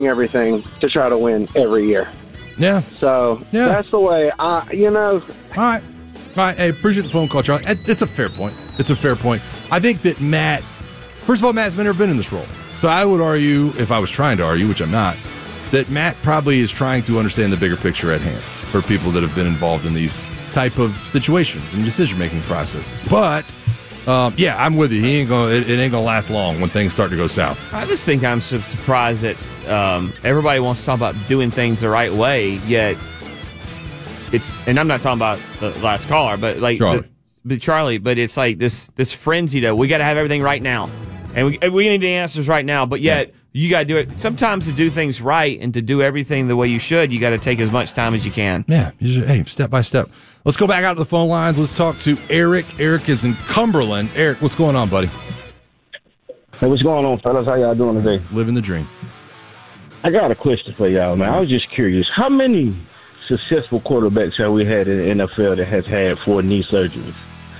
everything to try to win every year. Yeah. So that's the way All right. Hey, appreciate the phone call, Charlie. It's a fair point. I think that Matt, first of all, Matt's never been in this role. So I would argue, if I was trying to argue, which I'm not, that Matt probably is trying to understand the bigger picture at hand for people that have been involved in these type of situations and decision-making processes. But, I'm with you. It ain't gonna last long when things start to go south. I just think I'm surprised that everybody wants to talk about doing things the right way, yet and I'm not talking about the last caller, but like Charlie, but it's like this frenzy that we got to have everything right now, and we need the answers right now. But yet you got to do it. Sometimes to do things right and to do everything the way you should, you got to take as much time as you can. Yeah, step by step. Let's go back out to the phone lines. Let's talk to Eric. Eric is in Cumberland. Eric, what's going on, buddy? Hey, what's going on, fellas? How y'all doing today? Living the dream. I got a question for y'all, man. I was just curious. How many successful quarterbacks have we had in the NFL that has had 4 knee surgeries?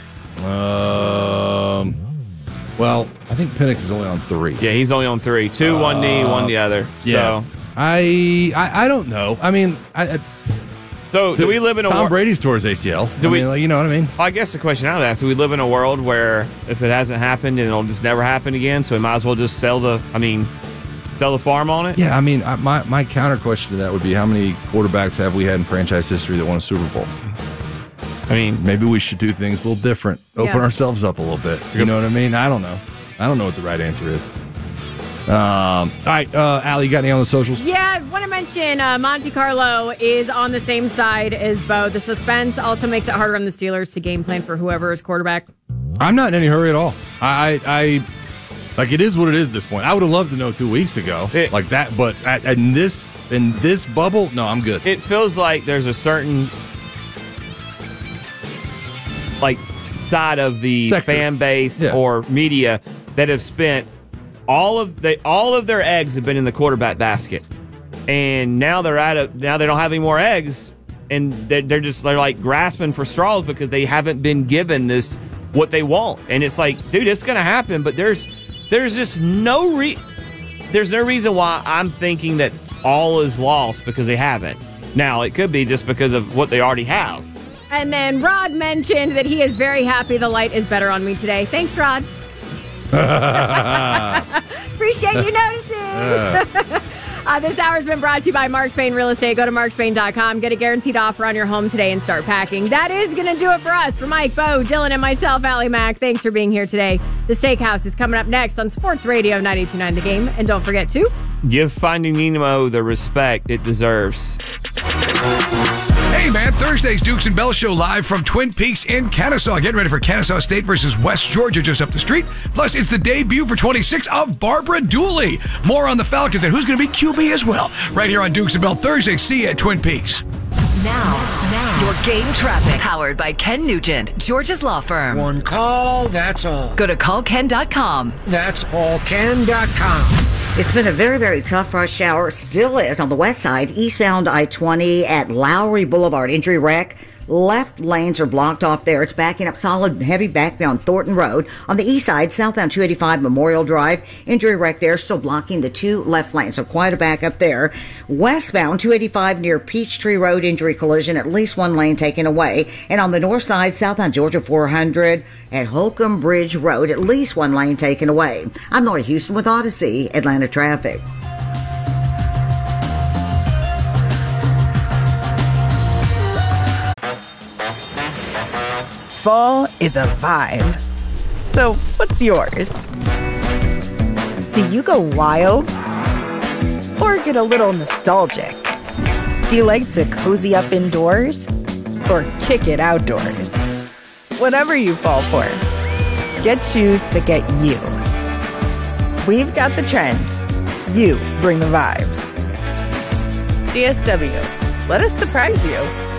Well, I think Penix is only on 3. Yeah, he's only on 3. 2, one knee, one the other. Yeah. So. I don't know. I mean, So do we live in a Tom Brady's tore his ACL. You know what I mean? Well, I guess the question I would ask: do we live in a world where if it hasn't happened, and it'll just never happen again? So we might as well just sell the farm on it? Yeah, I mean, my counter question to that would be: how many quarterbacks have we had in franchise history that won a Super Bowl? I mean, maybe we should do things a little different. Open ourselves up a little bit. You know what I mean? I don't know. I don't know what the right answer is. All right, Allie, you got any on the socials? Yeah, I want to mention Monte Carlo is on the same side as Bo. The suspense also makes it harder on the Steelers to game plan for whoever is quarterback. I'm not in any hurry at all. I like, it is what it is at this point. I would have loved to know 2 weeks ago like that, but in this bubble, no, I'm good. It feels like there's a certain side of the fan base or media that have spent all of their eggs have been in the quarterback basket, and now they don't have any more eggs, and they're like grasping for straws because they haven't been given this what they want. And it's like, dude, it's gonna happen, but there's just no reason why I'm thinking that all is lost because they haven't. Now it could be just because of what they already have. And then Rod mentioned that he is very happy the light is better on me today. Thanks, Rod. Appreciate you noticing. This hour has been brought to you by Mark Spain Real Estate. Go to markspain.com. Get a guaranteed offer on your home today and start packing. That is going to do it for us. For Mike, Bo, Dylan, and myself, Allie Mack, thanks for being here today. The Steakhouse is coming up next on Sports Radio 92.9 The Game. And don't forget to give Finding Nemo the respect it deserves. Hey, man, Thursday's Dukes and Bell Show live from Twin Peaks in Kennesaw. Getting ready for Kennesaw State versus West Georgia just up the street. Plus, it's the debut for 26 of Barbara Dooley. More on the Falcons and who's going to be QB as well. Right here on Dukes and Bell Thursday. See you at Twin Peaks. Now, your game traffic. Powered by Ken Nugent, George's law firm. One call, that's all. Go to callken.com. That's allken.com. It's been a very, very tough rush hour. Still is on the west side, eastbound I-20 at Lowry Boulevard. Injury wreck. Left lanes are blocked off there. It's backing up solid, heavy backbound Thornton Road. On the east side, southbound 285 Memorial Drive. Injury wreck there, still blocking the 2 left lanes. So quite a backup there. Westbound 285 near Peachtree Road, injury collision. At least 1 lane taken away. And on the north side, southbound Georgia 400 at Holcomb Bridge Road. At least 1 lane taken away. I'm Nora Houston with Odyssey, Atlanta Traffic. Fall is a vibe. So, what's yours? Do you go wild? Or get a little nostalgic? Do you like to cozy up indoors? Or kick it outdoors? Whatever you fall for, get shoes that get you. We've got the trends. You bring the vibes. DSW, let us surprise you.